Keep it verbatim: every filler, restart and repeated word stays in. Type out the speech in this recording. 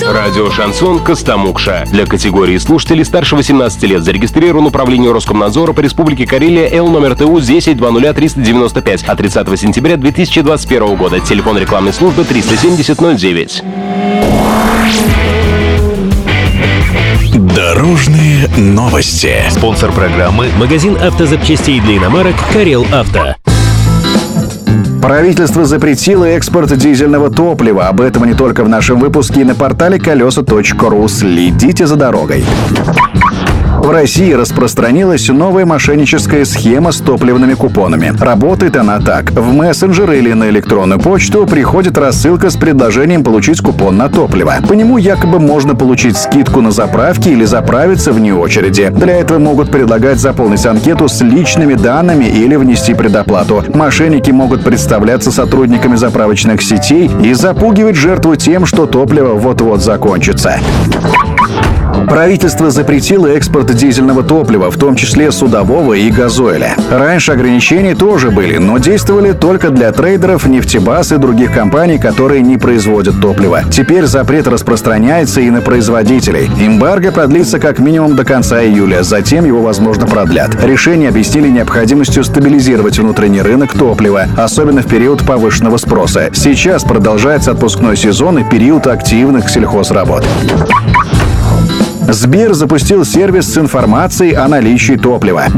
Радио «Шансон» Костомукша. Для категории слушателей старше восемнадцати лет зарегистрирован управление Роскомнадзора по Республике Карелия Л номер Т У десять двадцать ноль триста девяносто пять от тридцатого сентября две тысячи двадцать первого года. Телефон рекламной службы триста семьдесят ноль девять. Дорожные новости. Спонсор программы — магазин автозапчастей для иномарок «Карел Авто». Правительство запретило экспорт дизельного топлива. Об этом не только в нашем выпуске и на портале колеса точка ру. Следите за дорогой. В России распространилась новая мошенническая схема с топливными купонами. Работает она так. В мессенджер или на электронную почту приходит рассылка с предложением получить купон на топливо. По нему якобы можно получить скидку на заправке или заправиться вне очереди. Для этого могут предлагать заполнить анкету с личными данными или внести предоплату. Мошенники могут представляться сотрудниками заправочных сетей и запугивать жертву тем, что топливо вот-вот закончится. Правительство запретило экспорт дизельного топлива, в том числе судового и газоиля. Раньше ограничения тоже были, но действовали только для трейдеров, нефтебаз и других компаний, которые не производят топливо. Теперь запрет распространяется и на производителей. Эмбарго продлится как минимум до конца июля, затем его, возможно, продлят. Решение объяснили необходимостью стабилизировать внутренний рынок топлива, особенно в период повышенного спроса. Сейчас продолжается отпускной сезон и период активных сельхозработ. Сбер запустил сервис с информацией о наличии топлива.